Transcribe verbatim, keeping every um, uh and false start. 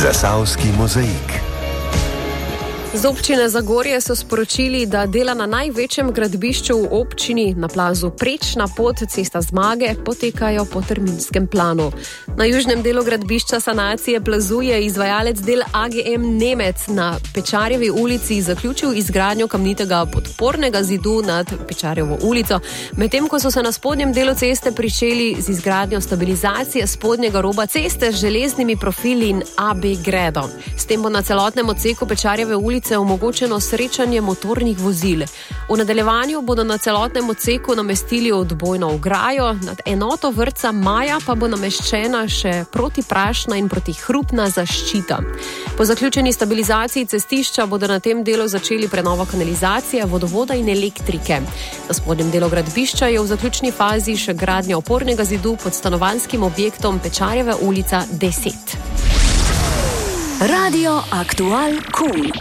Zasavski mozaik. Z občine Zagorje so sporočili, da dela na največjem gradbišču v občini na plazu Prečna pot Cesta Zmage potekajo po terminskem planu. Na južnem delu gradbišča sanacije plazu je izvajalec del A G M Nemec na Pečarjevi ulici zaključil izgradnjo kamnitega podpornega zidu nad Pečarjevo ulico, medtem ko so se na spodnjem delu ceste pričeli z izgradnjo stabilizacije spodnjega roba ceste z železnimi profili in A B gredom. S tem bo na celotnem odseku Pečarjeve ulice omogočeno srečanje motornih vozil. V nadaljevanju bodo na celotnem odseku namestili odbojno ograjo, nad enoto vrtca Maja pa bo nameščena še protiprašna in protihrupna zaščita. Po zaključeni stabilizaciji cestišča bodo na tem delu začeli prenovo kanalizacije, vodovoda in elektrike. Na spodnjem delu gradbišča je v zaključni fazi še gradnja opornega zidu pod stanovanjskim objektom Pečarjeva ulica deset. Radio Aktual Cool.